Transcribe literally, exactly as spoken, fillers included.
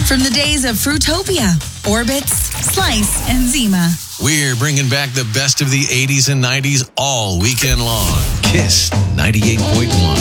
From the days of Fruitopia, Orbits, Slice, and Zima. We're bringing back the best of the eighties and nineties all weekend long. Kiss ninety-eight point one.